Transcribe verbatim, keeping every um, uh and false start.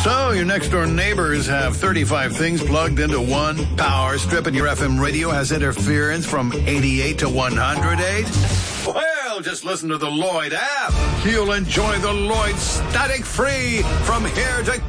So, your next-door neighbors have thirty-five things plugged into one power strip, and your F M radio has interference from eighty-eight to one hundred eight? Well, just listen to the Lloyd app. You'll enjoy the Lloyd static-free from here to